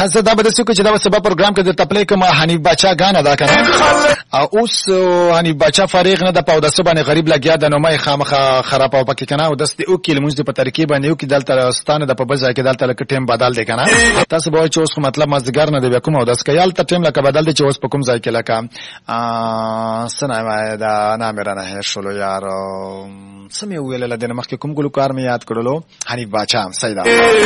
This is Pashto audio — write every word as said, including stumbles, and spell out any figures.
حسد دا به څه چې دا سبا پروګرام کې د تپلې کوم حنیف بچا غان ادا کړه او اوس حنیف بچا فارغ نه د پاوده سبانه غریب لګیا د نومای خامخه خراب او پکې کنه او دست او کې لمونځ په ترکیب باندې یو کې دلته ستانه د په بل ځای کې دلته لکه ټیم بدل دی کنه تاسو به چې اوس مطلب مزګر نه دی کوم او داس کيال ته ټیم لکه بدل دی چې اوس په کوم ځای کې لکه ا سنای دا نامره نه شلو یار سمې ویل لدنه مخکې کوم ګلوکار مې یاد کړلو حنیف بچا سیدا